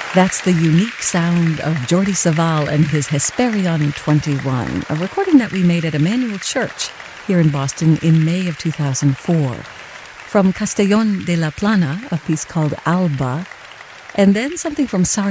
That's the unique sound of Jordi Savall and his Hesperion 21, a recording that we made at Emmanuel Church here in Boston in May of 2004. From Castellón de la Plana, a piece called Alba, and then something from Sari